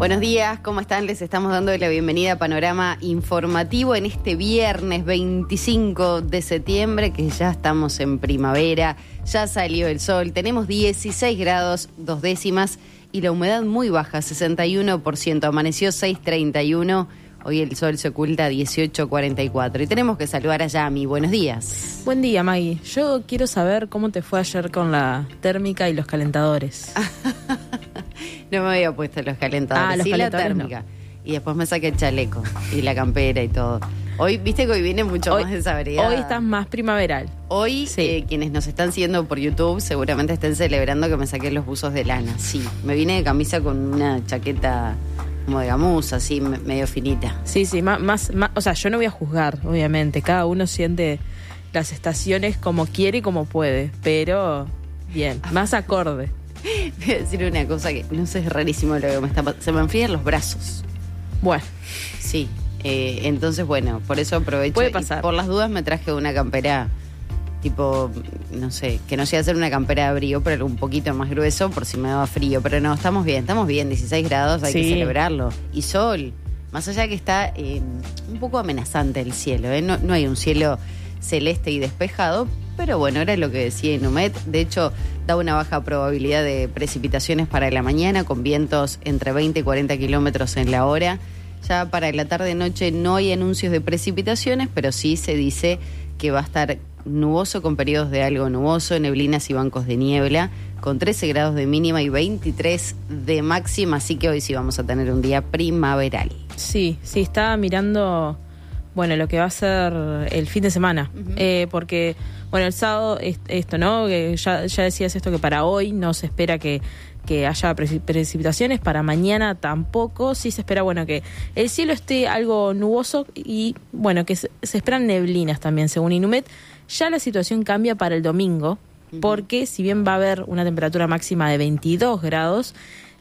Buenos días, ¿cómo están? Les estamos dando la bienvenida a Panorama Informativo en este viernes 25 de septiembre, que ya estamos en primavera, ya salió el sol, tenemos 16 grados 2 décimas y la humedad muy baja, 61%, amaneció 6:31, hoy el sol se oculta a 18:44 y tenemos que saludar a Yami. Buenos días. Buen día, Maggie. Yo quiero saber cómo te fue ayer con la térmica y los calentadores. No me había puesto los calentadores, los sí calentadores la térmica. No. Y después me saqué el chaleco y la campera y todo. Hoy, viste que hoy viene mucho más desabrigada. Hoy estás más primaveral. Hoy, sí. Quienes nos están siguiendo por YouTube seguramente estén celebrando que me saqué los buzos de lana. Sí, me vine de camisa con una chaqueta como de gamuza, así, medio finita. Sí, más, o sea, yo no voy a juzgar, obviamente. Cada uno siente las estaciones como quiere y como puede, pero bien, más acorde. Voy a decir una cosa que no sé, es rarísimo lo que me está pasando. Se me enfrían los brazos. Bueno. Sí, entonces bueno, por eso aprovecho. Puede pasar. Y por las dudas me traje una campera tipo, no sé, que no sea hacer una campera de abrigo, pero un poquito más grueso por si me daba frío. Pero no, estamos bien, 16 grados, hay que celebrarlo. Y sol, más allá que está un poco amenazante el cielo, no hay un cielo celeste y despejado, pero bueno, era lo que decía Inumet. De hecho, da una baja probabilidad de precipitaciones para la mañana, con vientos entre 20 y 40 kilómetros en la hora. Ya para la tarde-noche no hay anuncios de precipitaciones, pero sí se dice que va a estar nuboso con periodos de algo nuboso, neblinas y bancos de niebla, con 13 grados de mínima y 23 de máxima, así que hoy sí vamos a tener un día primaveral. Sí, estaba mirando, bueno, lo que va a ser el fin de semana, porque, bueno, el sábado, esto, ¿no? Ya decías esto, que para hoy no se espera que haya precipitaciones, para mañana tampoco. Sí se espera, bueno, que el cielo esté algo nuboso y, bueno, que se esperan neblinas también, según Inumet. Ya la situación cambia para el domingo, porque si bien va a haber una temperatura máxima de 22 grados,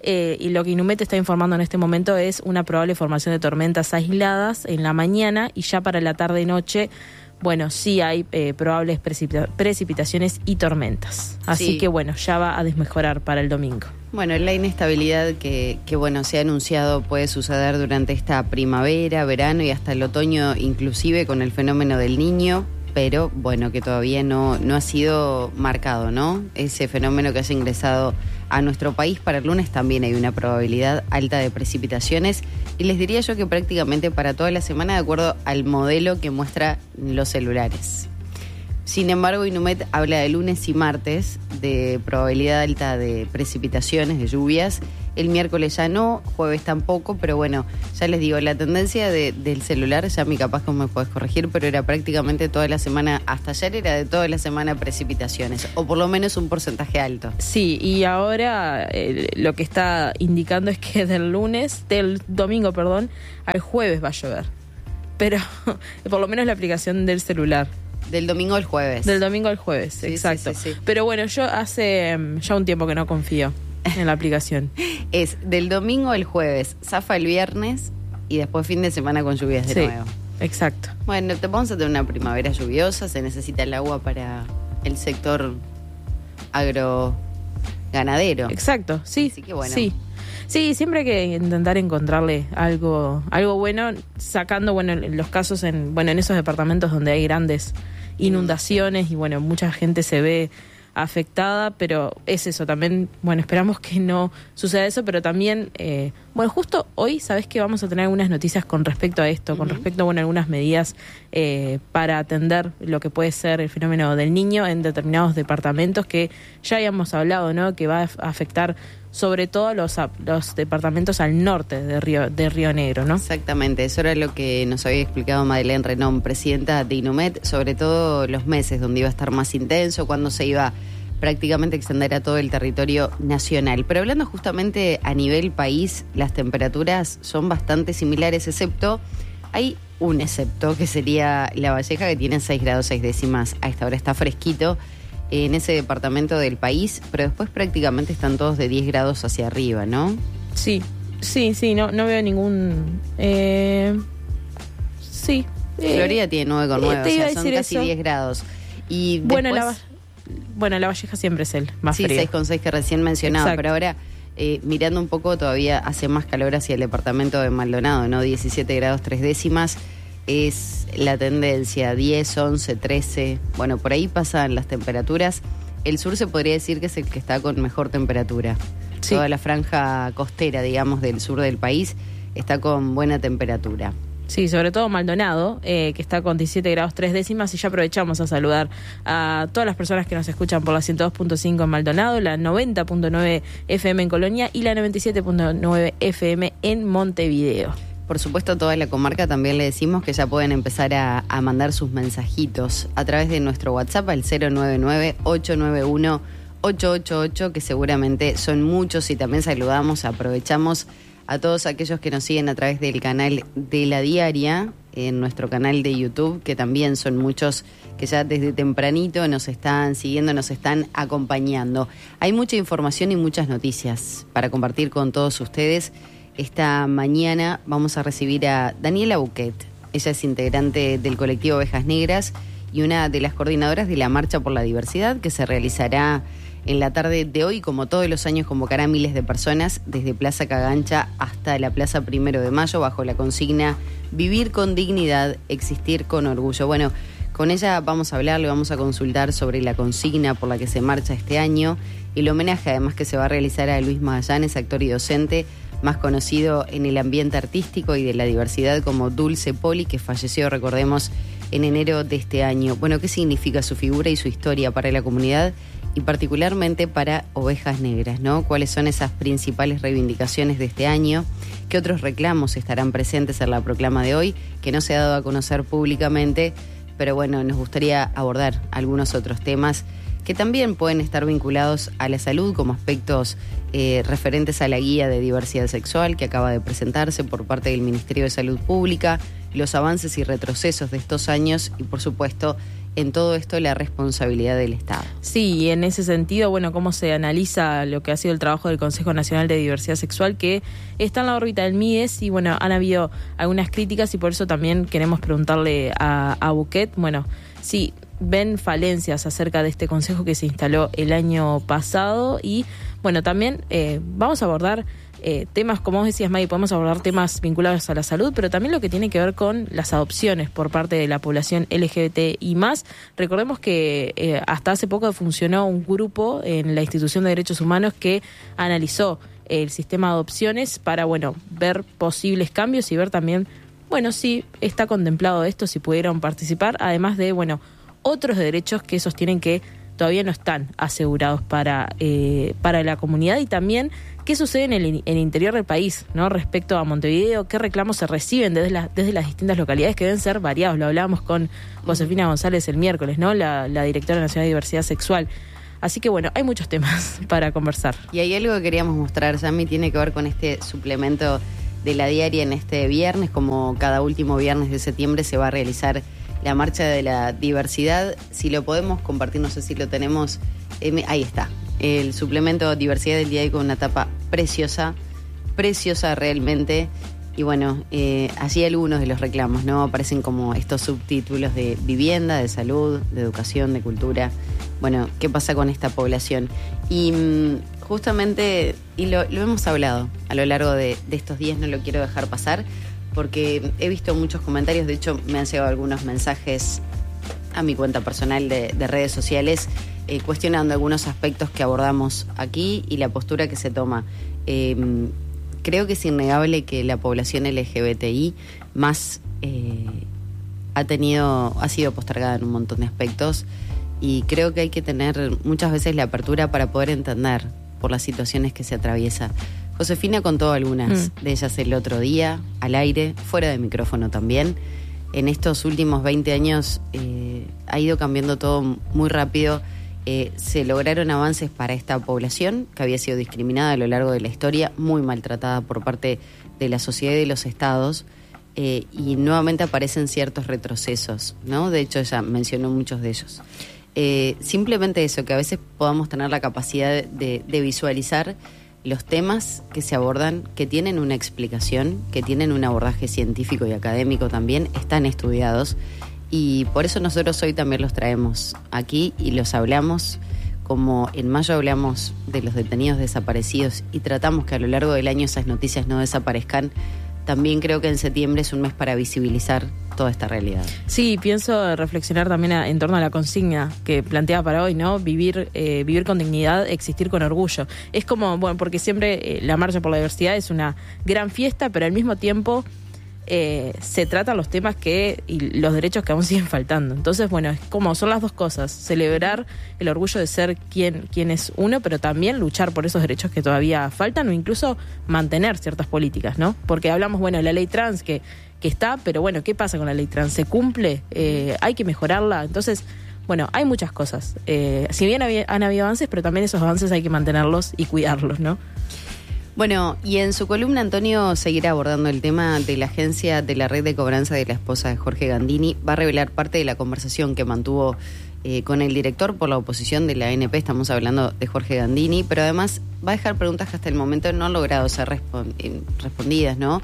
y lo que Inumet está informando en este momento es una probable formación de tormentas aisladas en la mañana, y ya para la tarde y noche, bueno, sí hay probables precipitaciones y tormentas. Así que bueno, ya va a desmejorar para el domingo. Bueno, la inestabilidad que bueno, se ha anunciado puede suceder durante esta primavera, verano y hasta el otoño, inclusive con el fenómeno del Niño, pero bueno, que todavía no ha sido marcado, ¿no? Ese fenómeno que haya ingresado a nuestro país. Para el lunes también hay una probabilidad alta de precipitaciones y les diría yo que prácticamente para toda la semana, de acuerdo al modelo que muestra los celulares. Sin embargo, Inumet habla de lunes y martes de probabilidad alta de precipitaciones, de lluvias. El miércoles ya no, jueves tampoco, pero bueno, ya les digo, la tendencia del celular, ya mi capaz que me podés corregir, pero era prácticamente toda la semana, hasta ayer era de toda la semana precipitaciones, o por lo menos un porcentaje alto. Sí, y ahora lo que está indicando es que del domingo, al jueves va a llover. Pero por lo menos la aplicación del celular. Del domingo al jueves. Del domingo al jueves, sí, exacto. Sí. Pero bueno, yo hace ya un tiempo que no confío en la aplicación. Es del domingo al jueves, zafa el viernes y después fin de semana con lluvias de nuevo. Exacto. Bueno, vamos a tener una primavera lluviosa, se necesita el agua para el sector agroganadero. Exacto, sí. Así que bueno. Sí, siempre hay que intentar encontrarle algo bueno, sacando, bueno, los casos en esos departamentos donde hay grandes inundaciones y bueno, mucha gente se ve afectada, pero es eso también, bueno, esperamos que no suceda eso, pero también, bueno, justo hoy, ¿sabés que vamos a tener algunas noticias con respecto a esto, con respecto, bueno, a algunas medidas para atender lo que puede ser el fenómeno del Niño en determinados departamentos que ya habíamos hablado, ¿no?, que va a afectar sobre todo los departamentos al norte de Río Negro, ¿no? Exactamente, eso era lo que nos había explicado Madeleine Renom, presidenta de Inumet, sobre todo los meses donde iba a estar más intenso, cuando se iba prácticamente a extender a todo el territorio nacional. Pero hablando justamente a nivel país, las temperaturas son bastante similares, excepto, hay un excepto, que sería La Valleja, que tiene 6 grados 6 décimas, a esta hora está fresquito en ese departamento del país, pero después prácticamente están todos de 10 grados hacia arriba, ¿no? Sí, no veo ningún... sí. Florida tiene 9,9, o sea, son casi 10 grados. Y después, bueno, La Valleja siempre es el más frío. Sí, 6,6 que recién mencionaba, exacto. Pero ahora mirando un poco, todavía hace más calor hacia el departamento de Maldonado, ¿no? 17 grados 3 décimas es la tendencia, 10, 11, 13, bueno, por ahí pasan las temperaturas. El sur se podría decir que es el que está con mejor temperatura. Sí. Toda la franja costera, digamos, del sur del país está con buena temperatura. Sí, sobre todo Maldonado, que está con 17 grados 3 décimas, y ya aprovechamos a saludar a todas las personas que nos escuchan por la 102.5 en Maldonado, la 90.9 FM en Colonia y la 97.9 FM en Montevideo. Por supuesto, a toda la comarca también le decimos que ya pueden empezar a mandar sus mensajitos a través de nuestro WhatsApp al 099-891-888, que seguramente son muchos, y también aprovechamos a todos aquellos que nos siguen a través del canal de La Diaria, en nuestro canal de YouTube, que también son muchos que ya desde tempranito nos están siguiendo, nos están acompañando. Hay mucha información y muchas noticias para compartir con todos ustedes. Esta mañana vamos a recibir a Daniela Buquet. Ella es integrante del colectivo Ovejas Negras y una de las coordinadoras de la Marcha por la Diversidad, que se realizará en la tarde de hoy. Como todos los años, convocará miles de personas desde Plaza Cagancha hasta la Plaza 1 de Mayo bajo la consigna Vivir con dignidad, existir con orgullo. Bueno, con ella vamos a hablar, le vamos a consultar sobre la consigna por la que se marcha este año, el homenaje además que se va a realizar a Luis Magallanes, actor y docente, más conocido en el ambiente artístico y de la diversidad como Dulce Poli, que falleció, recordemos, en enero de este año. Bueno, ¿qué significa su figura y su historia para la comunidad y particularmente para Ovejas Negras, ¿no? ¿Cuáles son esas principales reivindicaciones de este año? ¿Qué otros reclamos estarán presentes en la proclama de hoy, que no se ha dado a conocer públicamente? Pero bueno, nos gustaría abordar algunos otros temas que también pueden estar vinculados a la salud, como aspectos referentes a la guía de diversidad sexual que acaba de presentarse por parte del Ministerio de Salud Pública, los avances y retrocesos de estos años y, por supuesto, en todo esto la responsabilidad del Estado. Sí, y en ese sentido, bueno, cómo se analiza lo que ha sido el trabajo del Consejo Nacional de Diversidad Sexual, que está en la órbita del MIDES, y bueno, han habido algunas críticas y por eso también queremos preguntarle a Buquet, bueno, si ven falencias acerca de este consejo que se instaló el año pasado, y bueno, también vamos a abordar temas, como vos decías, Maggie, podemos abordar temas vinculados a la salud, pero también lo que tiene que ver con las adopciones por parte de la población LGBTI+. Recordemos que hasta hace poco funcionó un grupo en la Institución de Derechos Humanos que analizó el sistema de adopciones para, bueno, ver posibles cambios y ver también, bueno, si está contemplado esto, si pudieron participar, además de, bueno, otros derechos que sostienen que todavía no están asegurados para la comunidad, y también qué sucede en el interior del país, ¿no? Respecto a Montevideo, qué reclamos se reciben desde las distintas localidades, que deben ser variados. Lo hablábamos con Josefina González el miércoles, ¿no? La directora nacional de diversidad sexual. Así que bueno, hay muchos temas para conversar. Y hay algo que queríamos mostrar, Yami, tiene que ver con este suplemento de La Diaria en este viernes. Como cada último viernes de septiembre se va a realizar la Marcha de la Diversidad. Si lo podemos compartir, no sé si lo tenemos, ahí está. El suplemento Diversidad del día de hoy, con una tapa preciosa realmente. Y bueno, allí algunos de los reclamos, ¿no? Aparecen como estos subtítulos de vivienda, de salud, de educación, de cultura. Bueno, ¿qué pasa con esta población? Y justamente, y lo hemos hablado a lo largo de estos días, no lo quiero dejar pasar, porque he visto muchos comentarios, de hecho me han llegado algunos mensajes a mi cuenta personal de redes sociales, cuestionando algunos aspectos que abordamos aquí y la postura que se toma. Creo que es innegable que la población LGBTI más ha sido postergada en un montón de aspectos, y creo que hay que tener muchas veces la apertura para poder entender por las situaciones que se atraviesa. Josefina contó algunas de ellas el otro día, al aire, fuera de micrófono también. En estos últimos 20 años ha ido cambiando todo muy rápido. Se lograron avances para esta población que había sido discriminada a lo largo de la historia, muy maltratada por parte de la sociedad y de los estados, y nuevamente aparecen ciertos retrocesos, ¿no? De hecho, ella mencionó muchos de ellos. Simplemente eso, que a veces podamos tener la capacidad de visualizar los temas que se abordan, que tienen una explicación, que tienen un abordaje científico y académico también, están estudiados, y por eso nosotros hoy también los traemos aquí y los hablamos como en mayo hablamos de los detenidos desaparecidos y tratamos que a lo largo del año esas noticias no desaparezcan, también creo que en septiembre es un mes para visibilizar toda esta realidad. Sí, pienso reflexionar también en torno a la consigna que planteaba para hoy, ¿no? Vivir con dignidad, existir con orgullo. Es como, bueno, porque siempre la Marcha por la Diversidad es una gran fiesta, pero al mismo tiempo se tratan los temas y los derechos que aún siguen faltando. Entonces, bueno, es como son las dos cosas: celebrar el orgullo de ser quien es uno, pero también luchar por esos derechos que todavía faltan, o incluso mantener ciertas políticas, ¿no? Porque hablamos, bueno, de la ley trans que está, pero bueno, ¿qué pasa con la ley trans? ¿Se cumple? ¿Hay que mejorarla? Entonces, bueno, hay muchas cosas. Si bien han habido avances, pero también esos avances hay que mantenerlos y cuidarlos, ¿no? Bueno, y en su columna Antonio seguirá abordando el tema de la agencia de la red de cobranza de la esposa de Jorge Gandini. Va a revelar parte de la conversación que mantuvo con el director por la oposición de la ANP. Estamos hablando de Jorge Gandini, pero además va a dejar preguntas que hasta el momento no han logrado ser respondidas, ¿no?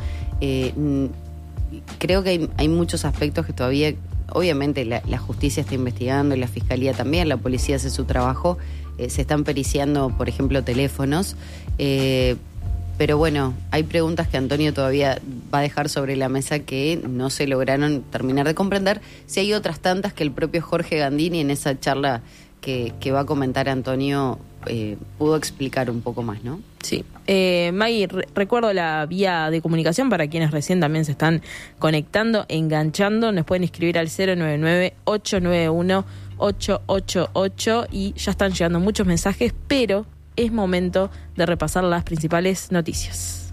Creo que hay muchos aspectos que todavía, obviamente la justicia está investigando, la fiscalía también, la policía hace su trabajo, se están periciando, por ejemplo, teléfonos, pero bueno, hay preguntas que Antonio todavía va a dejar sobre la mesa que no se lograron terminar de comprender. Si hay otras tantas que el propio Jorge Gandini en esa charla que va a comentar Antonio pudo explicar un poco más, ¿no? Sí. Maggie, recuerdo la vía de comunicación para quienes recién también se están conectando, enganchando. Nos pueden escribir al 099-891-888 y ya están llegando muchos mensajes, pero es momento de repasar las principales noticias.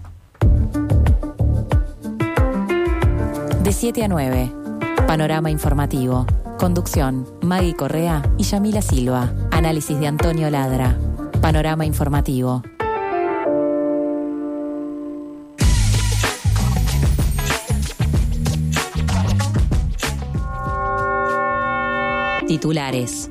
De 7 a 9, Panorama Informativo. Conducción, Maggie Correa y Yamila Silva. Análisis de Antonio Ladra. Panorama Informativo. Titulares.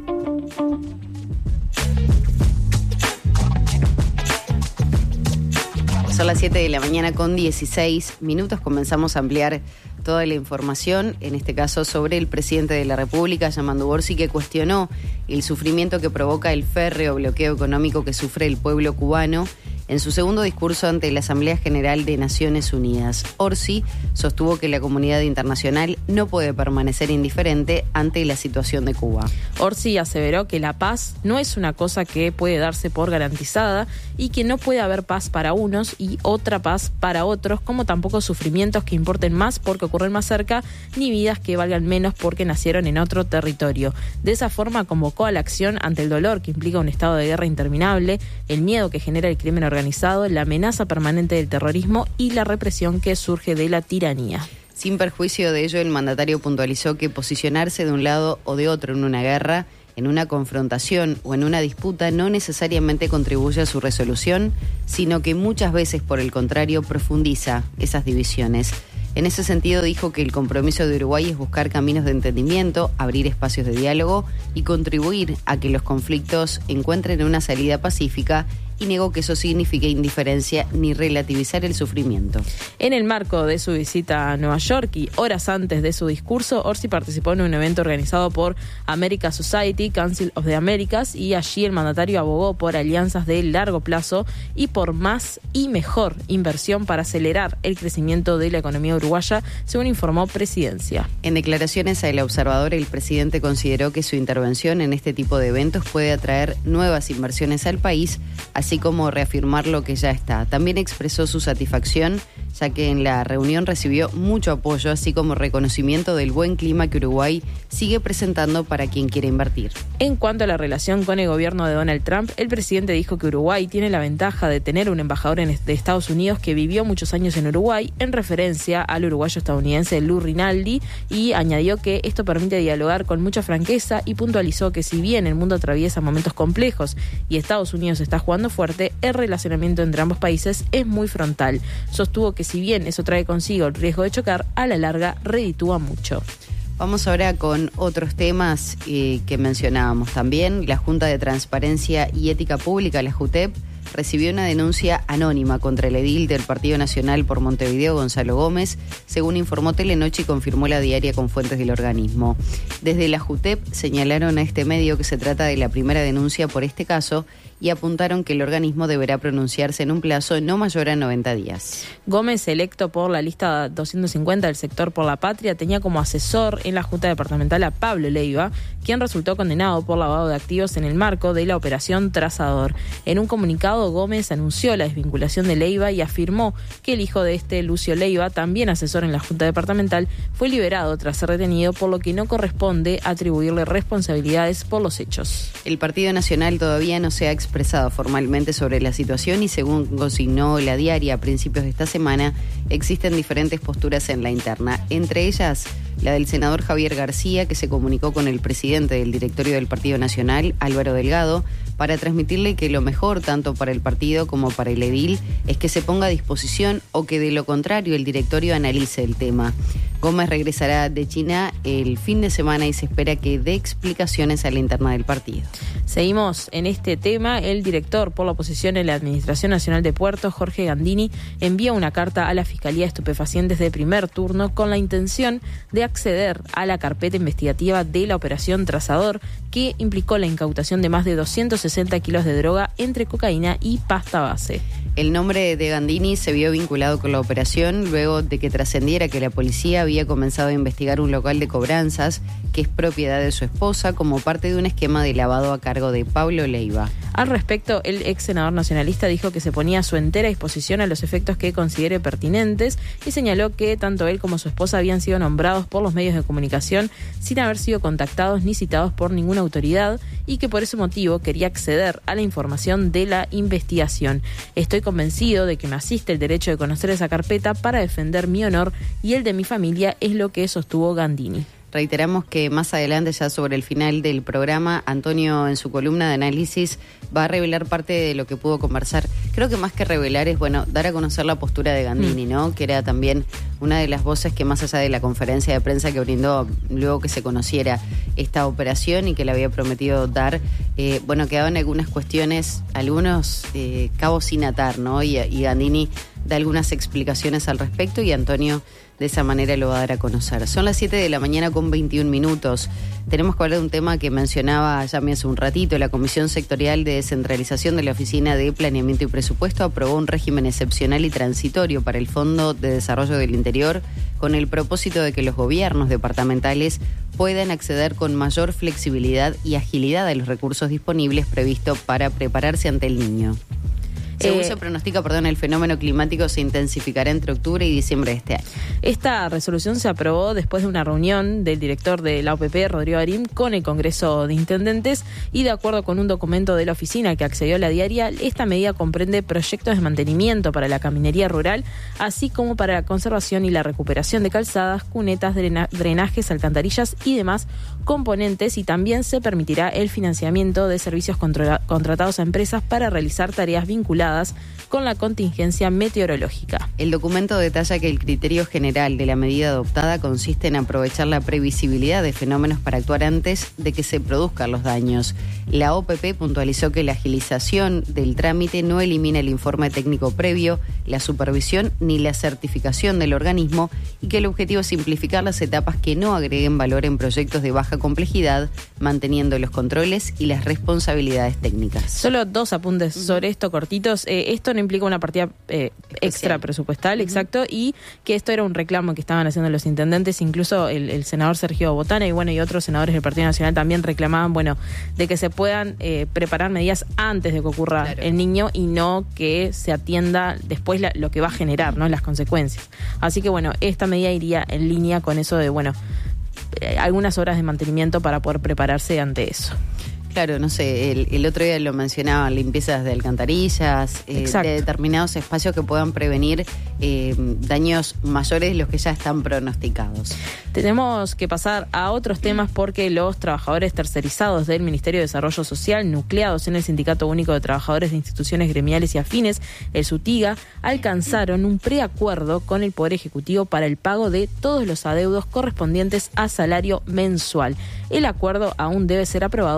Son las 7 de la mañana con 16 minutos. Comenzamos a ampliar toda la información, en este caso sobre el presidente de la República, Yamandu Orsi, que cuestionó el sufrimiento que provoca el férreo bloqueo económico que sufre el pueblo cubano en su segundo discurso ante la Asamblea General de Naciones Unidas. Orsi sostuvo que la comunidad internacional no puede permanecer indiferente ante la situación de Cuba. Orsi aseveró que la paz no es una cosa que puede darse por garantizada y que no puede haber paz para unos y otra paz para otros, como tampoco sufrimientos que importen más porque ocurren más cerca, ni vidas que valgan menos porque nacieron en otro territorio. De esa forma convocó a la acción ante el dolor que implica un estado de guerra interminable, el miedo que genera el crimen organizado, la amenaza permanente del terrorismo y la represión que surge de la tiranía. Sin perjuicio de ello, el mandatario puntualizó que posicionarse de un lado o de otro en una guerra, en una confrontación o en una disputa no necesariamente contribuye a su resolución, sino que muchas veces, por el contrario, profundiza esas divisiones. En ese sentido, dijo que el compromiso de Uruguay es buscar caminos de entendimiento, abrir espacios de diálogo y contribuir a que los conflictos encuentren una salida pacífica, y negó que eso signifique indiferencia ni relativizar el sufrimiento. En el marco de su visita a Nueva York y horas antes de su discurso, Orsi participó en un evento organizado por America Society, Council of the Americas, y allí el mandatario abogó por alianzas de largo plazo y por más y mejor inversión para acelerar el crecimiento de la economía uruguaya, según informó Presidencia. En declaraciones a El Observador, el presidente consideró que su intervención en este tipo de eventos puede atraer nuevas inversiones al país, así como reafirmar lo que ya está. También expresó su satisfacción, ya que en la reunión recibió mucho apoyo, así como reconocimiento del buen clima que Uruguay sigue presentando para quien quiere invertir. En cuanto a la relación con el gobierno de Donald Trump, el presidente dijo que Uruguay tiene la ventaja de tener un embajador de Estados Unidos que vivió muchos años en Uruguay, en referencia al uruguayo estadounidense Lou Rinaldi, y añadió que esto permite dialogar con mucha franqueza y puntualizó que si bien el mundo atraviesa momentos complejos y Estados Unidos está jugando fuerte, el relacionamiento entre ambos países es muy frontal. Sostuvo que si bien eso trae consigo el riesgo de chocar, a la larga reditúa mucho. Vamos ahora con otros temas que mencionábamos también. La Junta de Transparencia y Ética Pública, la JUTEP, recibió una denuncia anónima contra el edil del Partido Nacional por Montevideo, Gonzalo Gómez, según informó Telenoche y confirmó La Diaria con fuentes del organismo. Desde la JUTEP señalaron a este medio que se trata de la primera denuncia por este caso y apuntaron que el organismo deberá pronunciarse en un plazo no mayor a 90 días. Gómez, electo por la lista 250 del sector Por la Patria, tenía como asesor en la Junta Departamental a Pablo Leiva, quien resultó condenado por lavado de activos en el marco de la Operación Trazador. En un comunicado, Gómez anunció la desvinculación de Leiva y afirmó que el hijo de Lucio Leiva, también asesor en la Junta Departamental, fue liberado tras ser retenido, por lo que no corresponde atribuirle responsabilidades por los hechos. El Partido Nacional todavía no se ha expresado formalmente sobre la situación y, según consignó La Diaria a principios de esta semana, existen diferentes posturas en la interna. Entre ellas, la del senador Javier García, que se comunicó con el presidente del directorio del Partido Nacional, Álvaro Delgado, para transmitirle que lo mejor, tanto para el partido como para el edil, es que se ponga a disposición o que de lo contrario el directorio analice el tema. Gómez regresará de China el fin de semana y se espera que dé explicaciones a la interna del partido. Seguimos en este tema. El director por la oposición en la Administración Nacional de Puertos, Jorge Gandini, envía una carta a la Fiscalía de Estupefacientes de primer turno con la intención de acceder a la carpeta investigativa de la Operación Trazador, que implicó la incautación de más de 260 kilos de droga entre cocaína y pasta base. El nombre de Gandini se vio vinculado con la operación luego de que trascendiera que la policía había comenzado a investigar un local de cobranzas que es propiedad de su esposa como parte de un esquema de lavado a cargo de Pablo Leiva. Al respecto, el ex senador nacionalista dijo que se ponía a su entera disposición a los efectos que considere pertinentes y señaló que tanto él como su esposa habían sido nombrados por los medios de comunicación sin haber sido contactados ni citados por ninguna autoridad y que por ese motivo quería acceder a la información de la investigación. Estoy convencido de que me asiste el derecho de conocer esa carpeta para defender mi honor y el de mi familia, es lo que sostuvo Gandini. Reiteramos que más adelante, ya sobre el final del programa, Antonio en su columna de análisis va a revelar parte de lo que pudo conversar. Creo que más que revelar es, dar a conocer la postura de Gandini, ¿no? Que era también una de las voces que, más allá de la conferencia de prensa que brindó luego que se conociera esta operación y que le había prometido dar, quedaban algunas cuestiones, algunos cabos sin atar, ¿no? Y Gandini da algunas explicaciones al respecto y Antonio de esa manera lo va a dar a conocer. Son las 7 de la mañana con 21 minutos. Tenemos que hablar de un tema que mencionaba ya hace un ratito. La Comisión Sectorial de Descentralización de la Oficina de Planeamiento y Presupuesto aprobó un régimen excepcional y transitorio para el Fondo de Desarrollo del Interior con el propósito de que los gobiernos departamentales puedan acceder con mayor flexibilidad y agilidad a los recursos disponibles previstos para prepararse ante el Niño. Según se pronostica, el fenómeno climático se intensificará entre octubre y diciembre de este año. Esta resolución se aprobó después de una reunión del director de la OPP, Rodrigo Arim, con el Congreso de Intendentes y de acuerdo con un documento de la oficina que accedió a La Diaria, esta medida comprende proyectos de mantenimiento para la caminería rural, así como para la conservación y la recuperación de calzadas, cunetas, drenajes, alcantarillas y demás componentes, y también se permitirá el financiamiento de servicios contratados a empresas para realizar tareas vinculadas con la contingencia meteorológica. El documento detalla que el criterio general de la medida adoptada consiste en aprovechar la previsibilidad de fenómenos para actuar antes de que se produzcan los daños. La OPP puntualizó que la agilización del trámite no elimina el informe técnico previo, la supervisión ni la certificación del organismo y que el objetivo es simplificar las etapas que no agreguen valor en proyectos de baja complejidad, manteniendo los controles y las responsabilidades técnicas. Solo 2 apuntes sobre esto cortitos. Esto no implica una partida extra presupuestal, exacto, y que esto era un reclamo que estaban haciendo los intendentes, incluso el senador Sergio Botana y otros senadores del Partido Nacional también reclamaban, de que se puedan preparar medidas antes de que ocurra el Niño y no que se atienda después lo que va a generar, ¿no? Las consecuencias. Así que esta medida iría en línea con eso de, algunas horas de mantenimiento para poder prepararse ante eso. Claro, no sé, el otro día lo mencionaba, limpiezas de alcantarillas, de determinados espacios que puedan prevenir daños mayores de los que ya están pronosticados. Tenemos que pasar a otros temas porque los trabajadores tercerizados del Ministerio de Desarrollo Social, nucleados en el Sindicato Único de Trabajadores de Instituciones Gremiales y Afines, el SUTIGA, alcanzaron un preacuerdo con el Poder Ejecutivo para el pago de todos los adeudos correspondientes a salario mensual. El acuerdo aún debe ser aprobado por la Asamblea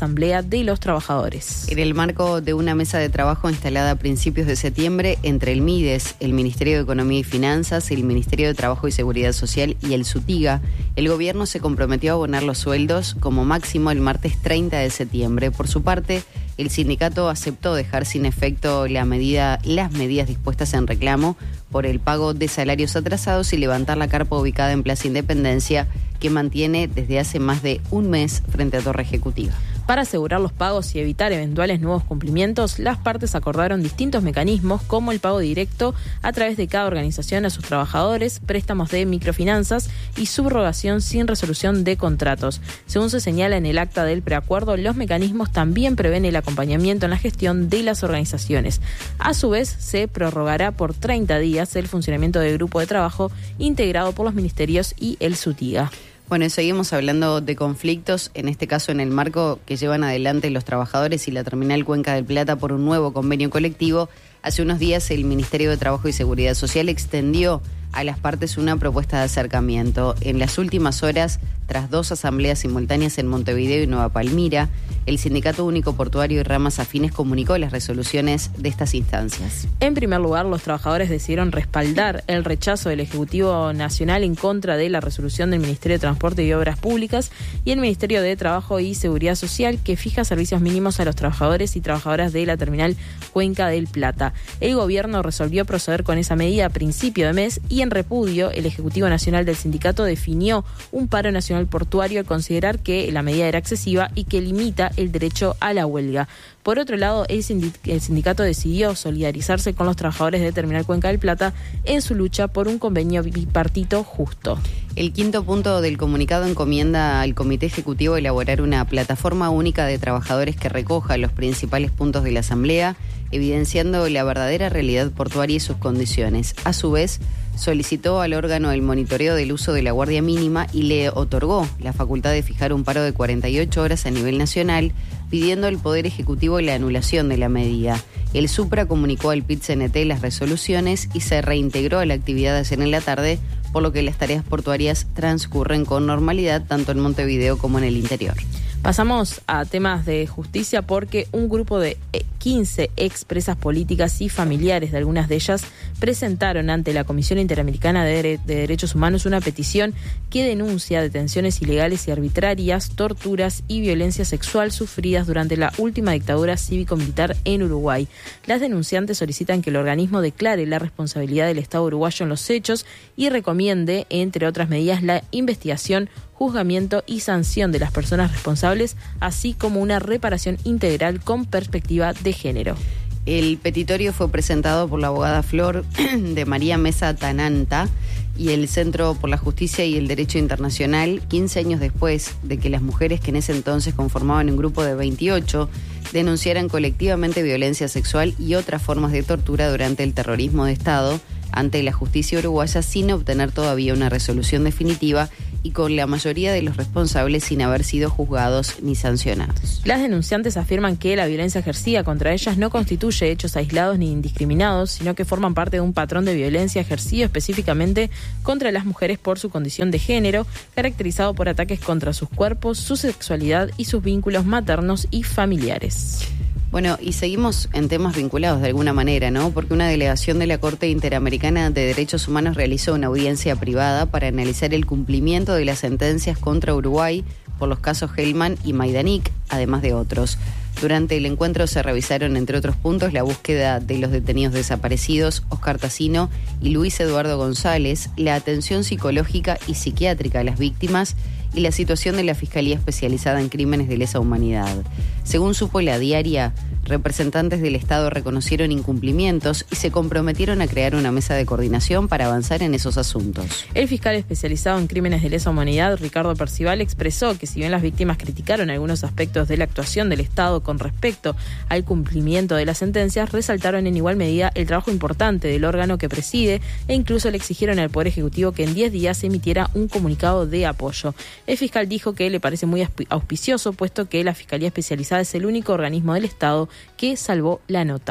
Asamblea de los Trabajadores. En el marco de una mesa de trabajo instalada a principios de septiembre entre el MIDES, el Ministerio de Economía y Finanzas, el Ministerio de Trabajo y Seguridad Social y el SUTIGA, el gobierno se comprometió a abonar los sueldos como máximo el martes 30 de septiembre. Por su parte, el sindicato aceptó dejar sin efecto las medidas dispuestas en reclamo por el pago de salarios atrasados y levantar la carpa ubicada en Plaza Independencia, que mantiene desde hace más de un mes frente a Torre Ejecutiva. Para asegurar los pagos y evitar eventuales nuevos cumplimientos, las partes acordaron distintos mecanismos como el pago directo a través de cada organización a sus trabajadores, préstamos de microfinanzas y subrogación sin resolución de contratos. Según se señala en el acta del preacuerdo, los mecanismos también prevén el acompañamiento en la gestión de las organizaciones. A su vez, se prorrogará por 30 días el funcionamiento del grupo de trabajo integrado por los ministerios y el SUTIGA. Bueno, seguimos hablando de conflictos, en este caso en el marco que llevan adelante los trabajadores y la terminal Cuenca del Plata por un nuevo convenio colectivo. Hace unos días el Ministerio de Trabajo y Seguridad Social extendió a las partes una propuesta de acercamiento. En las últimas horas, tras 2 asambleas simultáneas en Montevideo y Nueva Palmira, el Sindicato Único Portuario y ramas afines comunicó las resoluciones de estas instancias. En primer lugar, los trabajadores decidieron respaldar el rechazo del Ejecutivo Nacional en contra de la resolución del Ministerio de Transporte y Obras Públicas y el Ministerio de Trabajo y Seguridad Social, que fija servicios mínimos a los trabajadores y trabajadoras de la terminal Cuenca del Plata. El gobierno resolvió proceder con esa medida a principio de mes y en repudio, el Ejecutivo Nacional del Sindicato definió un paro nacional portuario al considerar que la medida era excesiva y que limita el derecho a la huelga. Por otro lado, el sindicato decidió solidarizarse con los trabajadores de Terminal Cuenca del Plata en su lucha por un convenio bipartito justo. El quinto punto del comunicado encomienda al Comité Ejecutivo elaborar una plataforma única de trabajadores que recoja los principales puntos de la Asamblea, evidenciando la verdadera realidad portuaria y sus condiciones. A su vez, solicitó al órgano el monitoreo del uso de la guardia mínima y le otorgó la facultad de fijar un paro de 48 horas a nivel nacional, pidiendo al Poder Ejecutivo la anulación de la medida. El Supra comunicó al PIT-CNT las resoluciones y se reintegró a la actividad de ayer en la tarde, por lo que las tareas portuarias transcurren con normalidad tanto en Montevideo como en el interior. Pasamos a temas de justicia porque un grupo de 15 expresas políticas y familiares de algunas de ellas presentaron ante la Comisión Interamericana de Derechos Humanos una petición que denuncia detenciones ilegales y arbitrarias, torturas y violencia sexual sufridas durante la última dictadura cívico-militar en Uruguay. Las denunciantes solicitan que el organismo declare la responsabilidad del Estado uruguayo en los hechos y recomiende, entre otras medidas, la investigación, juzgamiento y sanción de las personas responsables, así como una reparación integral con perspectiva de género. El petitorio fue presentado por la abogada Flor de María Mesa Tananta y el Centro por la Justicia y el Derecho Internacional, 15 años después de que las mujeres que en ese entonces conformaban un grupo de 28 denunciaran colectivamente violencia sexual y otras formas de tortura durante el terrorismo de Estado ante la justicia uruguaya sin obtener todavía una resolución definitiva y con la mayoría de los responsables sin haber sido juzgados ni sancionados. Las denunciantes afirman que la violencia ejercida contra ellas no constituye hechos aislados ni indiscriminados, sino que forman parte de un patrón de violencia ejercido específicamente contra las mujeres por su condición de género, caracterizado por ataques contra sus cuerpos, su sexualidad y sus vínculos maternos y familiares. Bueno, y seguimos en temas vinculados de alguna manera, ¿no? Porque una delegación de la Corte Interamericana de Derechos Humanos realizó una audiencia privada para analizar el cumplimiento de las sentencias contra Uruguay por los casos Hellman y Majdanek, además de otros. Durante el encuentro se revisaron, entre otros puntos, la búsqueda de los detenidos desaparecidos, Oscar Tassino y Luis Eduardo González, la atención psicológica y psiquiátrica a las víctimas y la situación de la Fiscalía Especializada en Crímenes de Lesa Humanidad. Según supo La Diaria, representantes del Estado reconocieron incumplimientos y se comprometieron a crear una mesa de coordinación para avanzar en esos asuntos. El fiscal especializado en Crímenes de Lesa Humanidad, Ricardo Percival, expresó que si bien las víctimas criticaron algunos aspectos de la actuación del Estado con respecto al cumplimiento de las sentencias, resaltaron en igual medida el trabajo importante del órgano que preside e incluso le exigieron al Poder Ejecutivo que en 10 días emitiera un comunicado de apoyo. El fiscal dijo que le parece muy auspicioso, puesto que la Fiscalía Especializada es el único organismo del Estado que salvó la nota.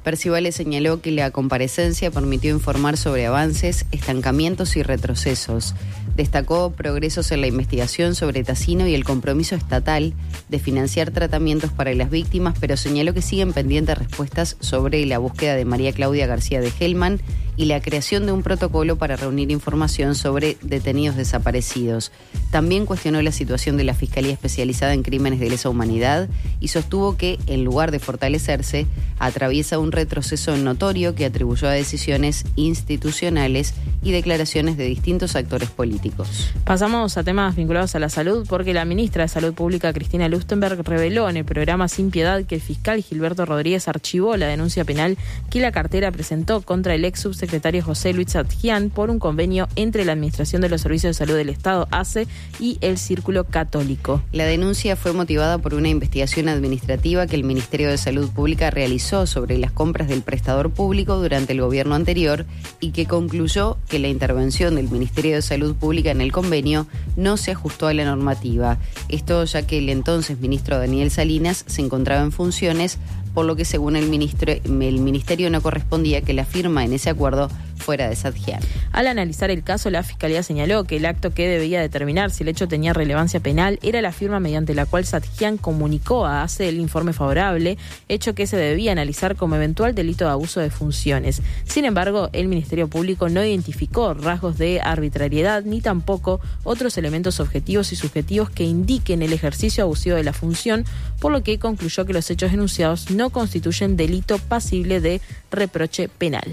Percivale señaló que la comparecencia permitió informar sobre avances, estancamientos y retrocesos. Destacó progresos en la investigación sobre Tassino y el compromiso estatal de financiar tratamientos para las víctimas, pero señaló que siguen pendientes respuestas sobre la búsqueda de María Claudia García de Hellman y la creación de un protocolo para reunir información sobre detenidos desaparecidos. También cuestionó la situación de la Fiscalía Especializada en Crímenes de Lesa Humanidad y sostuvo que, en lugar de fortalecerse, atraviesa un retroceso notorio que atribuyó a decisiones institucionales y declaraciones de distintos actores políticos. Pasamos a temas vinculados a la salud, porque la ministra de Salud Pública, Cristina Lustenberg, reveló en el programa Sin Piedad que el fiscal Gilberto Rodríguez archivó la denuncia penal que la cartera presentó contra el ex subsecretario José Luis Sadjian por un convenio entre la Administración de los Servicios de Salud del Estado, ACE, y el Círculo Católico. La denuncia fue motivada por una investigación administrativa que el Ministerio de Salud Pública realizó sobre las compras del prestador público durante el gobierno anterior y que concluyó que la intervención del Ministerio de Salud Pública en el convenio no se ajustó a la normativa. Esto ya que el entonces ministro Daniel Salinas se encontraba en funciones, por lo que según el ministerio no correspondía que la firma en ese acuerdo fuera de Sadjian. Al analizar el caso, la Fiscalía señaló que el acto que debía determinar si el hecho tenía relevancia penal era la firma mediante la cual Sadjian comunicó a ACE el informe favorable, hecho que se debía analizar como eventual delito de abuso de funciones. Sin embargo, el Ministerio Público no identificó rasgos de arbitrariedad ni tampoco otros elementos objetivos y subjetivos que indiquen el ejercicio abusivo de la función, por lo que concluyó que los hechos enunciados no constituyen delito pasible de reproche penal.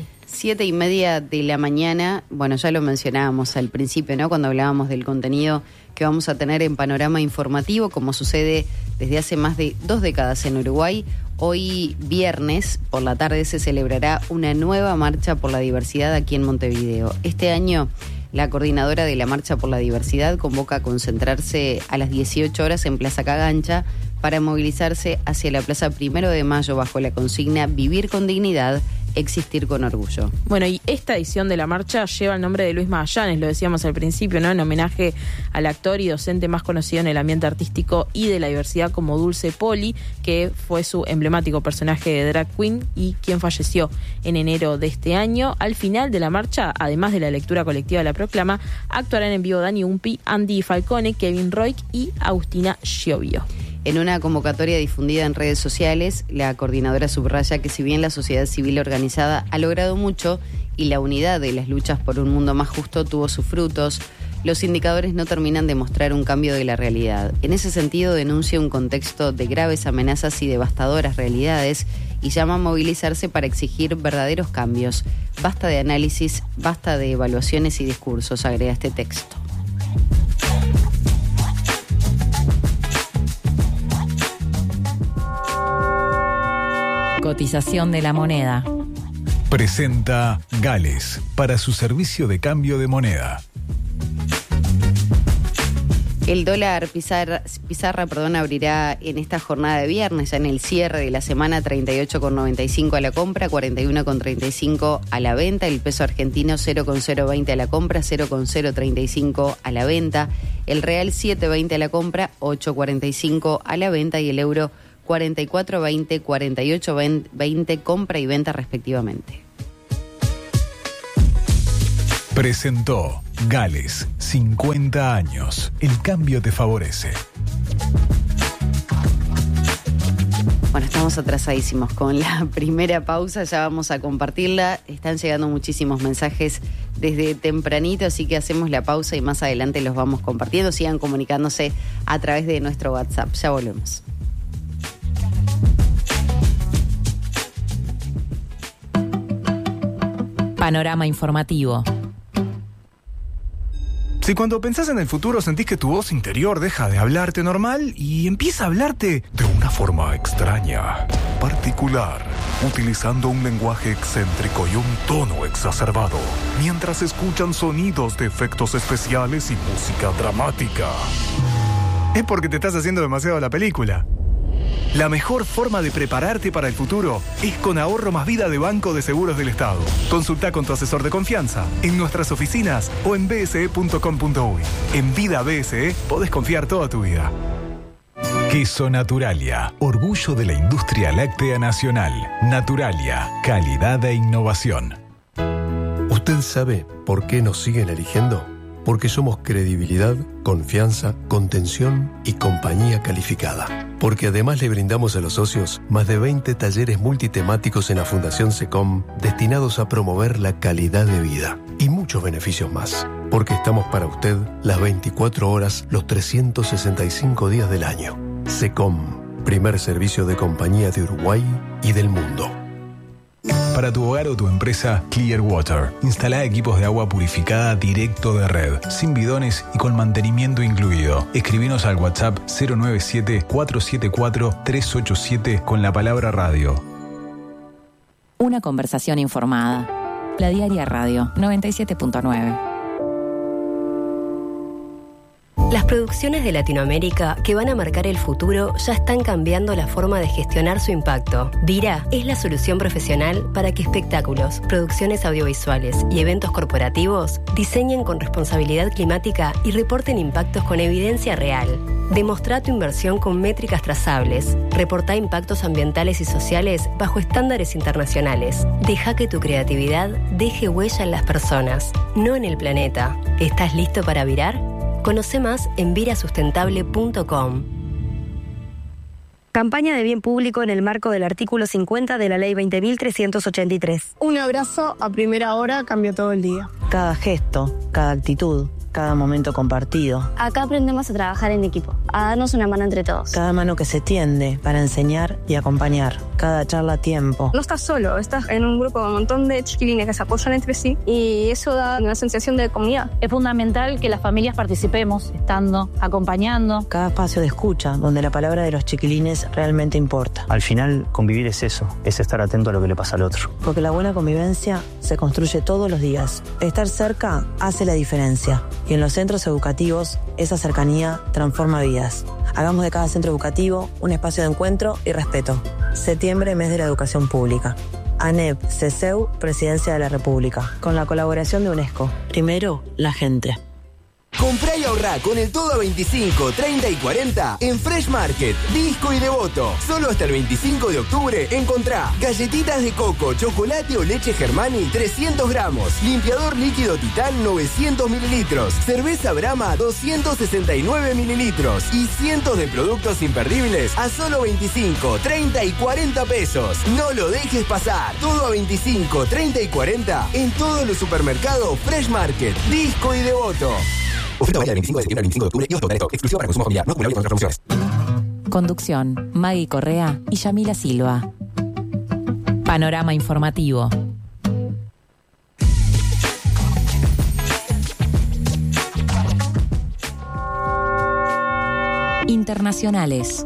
7:30 de la mañana, bueno, ya lo mencionábamos al principio, ¿no? Cuando hablábamos del contenido que vamos a tener en Panorama Informativo, como sucede desde hace más de 2 décadas en Uruguay. Hoy viernes por la tarde se celebrará una nueva marcha por la diversidad aquí en Montevideo. Este año la coordinadora de la Marcha por la Diversidad convoca a concentrarse a las 18 horas en Plaza Cagancha para movilizarse hacia la Plaza 1 de Mayo bajo la consigna Vivir con dignidad, existir con orgullo. Bueno, y esta edición de la marcha lleva el nombre de Luis Magallanes, lo decíamos al principio, ¿no? En homenaje al actor y docente más conocido en el ambiente artístico y de la diversidad como Dulce Poli, que fue su emblemático personaje de drag queen y quien falleció en enero de este año. Al final de la marcha, además de la lectura colectiva de la proclama, actuarán en vivo Dani Umpi, Andy Falcone, Kevin Roig y Agustina Schiovio. En una convocatoria difundida en redes sociales, la coordinadora subraya que si bien la sociedad civil organizada ha logrado mucho y la unidad de las luchas por un mundo más justo tuvo sus frutos, los indicadores no terminan de mostrar un cambio de la realidad. En ese sentido, denuncia un contexto de graves amenazas y devastadoras realidades y llama a movilizarse para exigir verdaderos cambios. Basta de análisis, basta de evaluaciones y discursos, agrega este texto. Cotización de la moneda. Presenta Gales para su servicio de cambio de moneda. El dólar pizarra, abrirá en esta jornada de viernes, ya en el cierre de la semana, 38,95 a la compra, 41,35 a la venta. El peso argentino 0,020 a la compra, 0,035 a la venta. El real 7,20 a la compra, 8,45 a la venta. Y el euro 44,20, 48,20 compra y venta respectivamente. Presentó Gales, 50 años. El cambio te favorece. Bueno, estamos atrasadísimos con la primera pausa, ya vamos a compartirla. Están llegando muchísimos mensajes desde tempranito, así que hacemos la pausa y más adelante los vamos compartiendo. Sigan comunicándose a través de nuestro WhatsApp. Ya volvemos. Panorama Informativo. Si cuando pensás en el futuro sentís que tu voz interior deja de hablarte normal y empieza a hablarte de una forma extraña, particular, utilizando un lenguaje excéntrico y un tono exacerbado, mientras escuchan sonidos de efectos especiales y música dramática, es porque te estás haciendo demasiado la película. La mejor forma de prepararte para el futuro es con Ahorro Más Vida de Banco de Seguros del Estado. Consulta con tu asesor de confianza en nuestras oficinas o en bse.com.uy. En Vida BSE podés confiar toda tu vida. Queso Naturalia, orgullo de la industria láctea nacional. Naturalia, calidad e innovación. ¿Usted sabe por qué nos siguen eligiendo? Porque somos credibilidad, confianza, contención y compañía calificada. Porque además le brindamos a los socios más de 20 talleres multitemáticos en la Fundación SECOM destinados a promover la calidad de vida y muchos beneficios más. Porque estamos para usted las 24 horas, los 365 días del año. SECOM, primer servicio de compañía de Uruguay y del mundo. Para tu hogar o tu empresa, Clearwater. Instala equipos de agua purificada directo de red, sin bidones y con mantenimiento incluido. Escribinos al WhatsApp 097-474-387 con la palabra radio. Una conversación informada. La Diaria Radio 97.9. Las producciones de Latinoamérica que van a marcar el futuro ya están cambiando la forma de gestionar su impacto. Vira es la solución profesional para que espectáculos, producciones audiovisuales y eventos corporativos diseñen con responsabilidad climática y reporten impactos con evidencia real. Demostrá tu inversión con métricas trazables. Reportá impactos ambientales y sociales bajo estándares internacionales. Deja que tu creatividad deje huella en las personas, no en el planeta. ¿Estás listo para virar? Conoce más en virasustentable.com. Campaña de bien público en el marco del artículo 50 de la Ley 20.383. Un abrazo a primera hora cambió todo el día. Cada gesto, cada actitud, cada momento compartido. Acá aprendemos a trabajar en equipo, a darnos una mano entre todos. Cada mano que se tiende para enseñar y acompañar. Cada charla a tiempo. No estás solo, estás en un grupo con un montón de chiquilines que se apoyan entre sí y eso da una sensación de comunidad. Es fundamental que las familias participemos, estando, acompañando. Cada espacio de escucha, donde la palabra de los chiquilines realmente importa. Al final, convivir es eso, es estar atento a lo que le pasa al otro. Porque la buena convivencia se construye todos los días. Estar cerca hace la diferencia. Y en los centros educativos, esa cercanía transforma vidas. Hagamos de cada centro educativo un espacio de encuentro y respeto. Septiembre, mes de la educación pública. ANEP, CESEU, Presidencia de la República. Con la colaboración de UNESCO. Primero, la gente. Comprá y ahorrá con el todo a 25, 30 y 40 en Fresh Market, Disco y Devoto. Solo hasta el 25 de octubre encontrá galletitas de coco, chocolate o leche Germani 300 gramos, limpiador líquido Titán 900 mililitros, cerveza Brahma 269 mililitros y cientos de productos imperdibles a solo 25, 30 y 40 pesos. No lo dejes pasar. Todo a 25, 30 y 40 en todos los supermercados Fresh Market, Disco y Devoto. Oferta válida del 25 de septiembre al 25 de octubre y hasta exclusiva para consumo familiar, no acumulable con otras promociones. Conducción, Maggie Correa y Yamila Silva. Panorama informativo. Internacionales.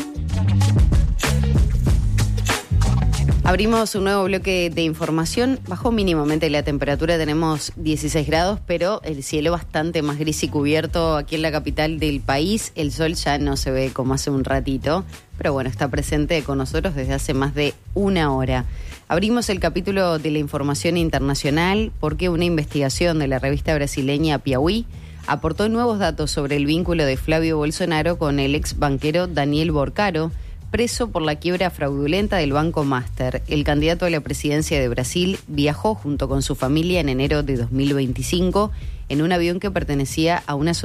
Abrimos un nuevo bloque de información. Bajó mínimamente la temperatura, tenemos 16 grados, pero el cielo bastante más gris y cubierto aquí en la capital del país. El sol ya no se ve como hace un ratito, pero bueno, está presente con nosotros desde hace más de una hora. Abrimos el capítulo de la información internacional porque una investigación de la revista brasileña Piauí aportó nuevos datos sobre el vínculo de Flavio Bolsonaro con el ex banquero Daniel Borcaro, preso por la quiebra fraudulenta del Banco Master. El candidato a la presidencia de Brasil viajó junto con su familia en enero de 2025 en un avión que pertenecía a una